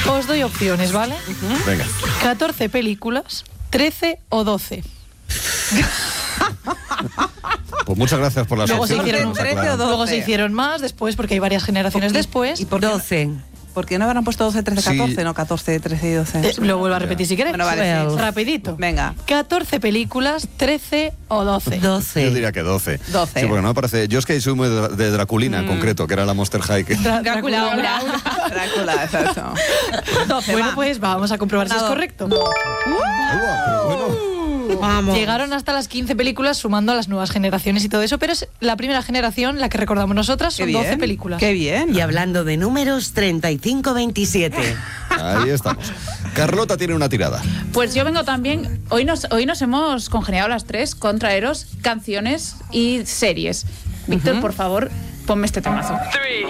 Os doy opciones, ¿vale? Venga. 14 películas, 13 o 12. Pues muchas gracias por las Luego se opciones. hicieron 13 o 12. Luego se hicieron más después, porque hay varias generaciones después. ¿Y por qué 12. ¿Por qué no habrán puesto 12, 13, 14? Sí. No, 14, 13 y 12. Lo vuelvo a repetir si queréis. Bueno, vale, sí. Rapidito. Venga. 14 películas, 13 o 12. 12. Yo diría que 12. 12. Sí, porque no me parece. Yo es que soy muy de Draculina en concreto, que era la Monster High. Drácula, exacto. 12, Bueno, va. pues vamos a comprobar si es correcto. Ahí va, pero bueno. Vamos. Llegaron hasta las 15 películas sumando a las nuevas generaciones y todo eso, pero es la primera generación, la que recordamos nosotras, Qué son bien. 12 películas. Qué bien. Y hablando de números, 35-27. Ahí estamos. Carlota tiene una tirada. Pues yo vengo también, hoy nos hemos congeniado las tres con traeros canciones y series. Víctor, por favor, ponme este temazo. 3,